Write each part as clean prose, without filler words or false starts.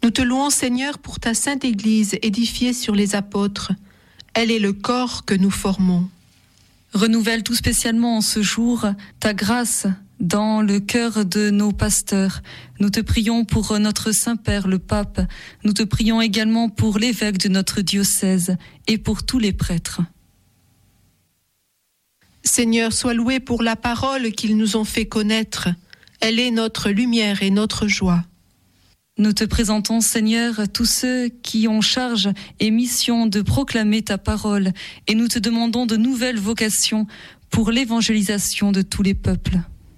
Nous te louons, Seigneur, pour ta sainte Église édifiée sur les apôtres. Elle est le corps que nous formons. Renouvelle tout spécialement en ce jour ta grâce dans le cœur de nos pasteurs. Nous te prions pour notre Saint-Père, le Pape. Nous te prions également pour l'évêque de notre diocèse et pour tous les prêtres. Seigneur, sois loué pour la parole qu'ils nous ont fait connaître. Elle est notre lumière et notre joie. Nous te présentons, Seigneur, tous ceux qui ont charge et mission de proclamer ta parole, et nous te demandons de nouvelles vocations pour l'évangélisation de tous les peuples.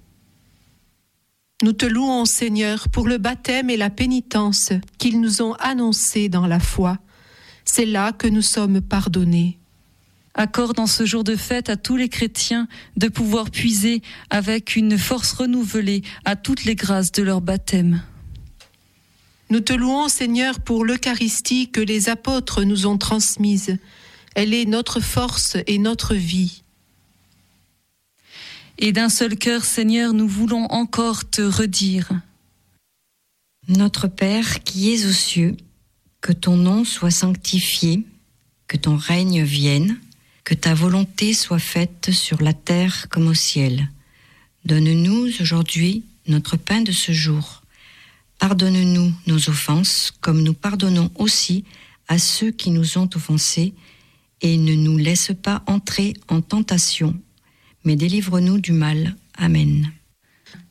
Nous te louons, Seigneur, pour le baptême et la pénitence qu'ils nous ont annoncés dans la foi. C'est là que nous sommes pardonnés. Accorde en ce jour de fête à tous les chrétiens de pouvoir puiser avec une force renouvelée à toutes les grâces de leur baptême. Nous te louons, Seigneur, pour l'Eucharistie que les apôtres nous ont transmise. Elle est notre force et notre vie. Et d'un seul cœur, Seigneur, nous voulons encore te redire. Notre Père qui es aux cieux, que ton nom soit sanctifié, que ton règne vienne, que ta volonté soit faite sur la terre comme au ciel. Donne-nous aujourd'hui notre pain de ce jour. Pardonne-nous nos offenses, comme nous pardonnons aussi à ceux qui nous ont offensés, et ne nous laisse pas entrer en tentation, mais délivre-nous du mal. Amen.